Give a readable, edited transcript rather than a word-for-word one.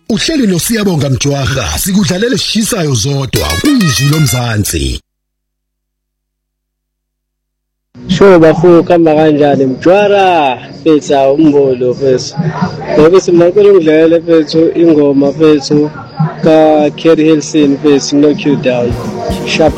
Uhleli noSiyabonga Mjwara sikudlalela sishisayo zodwa kuyizwi lomzansi. Sho bafu kama kanjani Mjwara fetha umbolo fethu. Ngoba simnakho ngidlalela fethu ingoma fethu ka Kerry Hilson fethu no Q down. Sharp